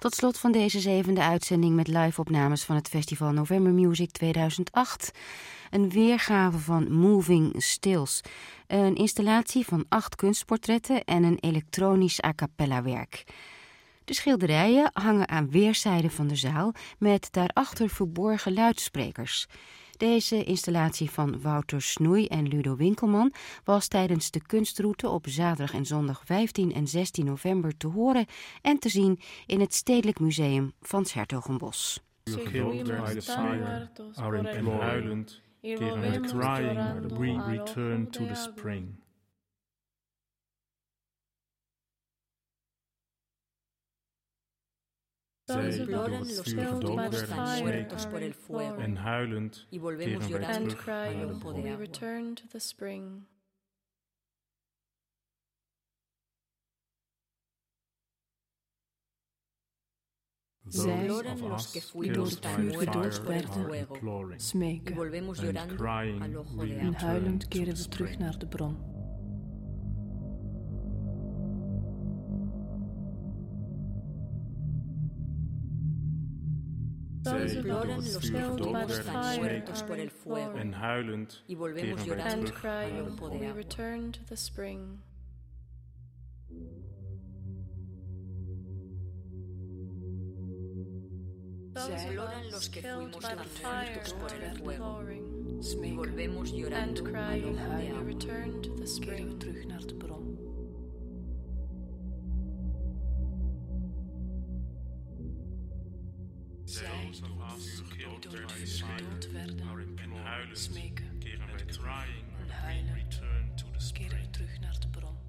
Tot slot van deze zevende uitzending met live-opnames van het festival November Music 2008. Een weergave van Moving Stills. Een installatie van 8 kunstportretten en een elektronisch a cappella werk. De schilderijen hangen aan weerszijden van de zaal met daarachter verborgen luidsprekers. Deze installatie van Wouter Snoei en Ludo Winkelman was tijdens de kunstroute op zaterdag en zondag 15 en 16 november te horen en te zien in het Stedelijk Museum van 's Hertogenbosch. Killed by the fire, are imploring, huilend, keren we crying, we return to the spring. Zij die door het vuur gedood werden, smeken en huilend keren wij terug naar de bron. Zij die door het vuur gedood werden, smeken en huilend keren we terug naar de bron. Zij die door het vuur gedood werden, smeken en huilend keren wij terug naar de bron. Zij smeken en huilen, keren we terug naar de bron. Zij die door het vuur gedood werden, smeken en huilen, keren we terug naar de bron.